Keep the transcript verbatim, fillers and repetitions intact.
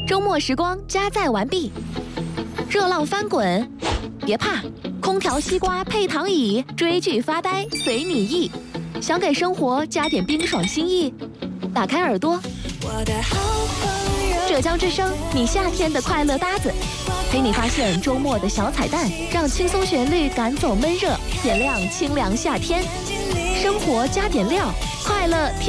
周末时光加载完毕，热浪翻滚，别怕，空调、西瓜配躺椅，追剧发呆随你意。想给生活加点冰爽新意，打开耳朵，浙江之声，你夏天的快乐搭子，陪你发现周末的小彩蛋，让轻松旋律赶走闷热，点亮清凉夏天。生活加点料，快乐。